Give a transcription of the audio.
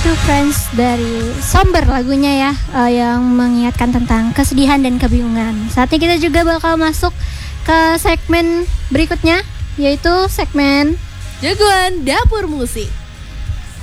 itu Friends dari Somber lagunya ya, yang mengingatkan tentang kesedihan dan kebingungan. Saatnya kita juga bakal masuk ke segmen berikutnya, yaitu segmen Jagoan Dapur Musik.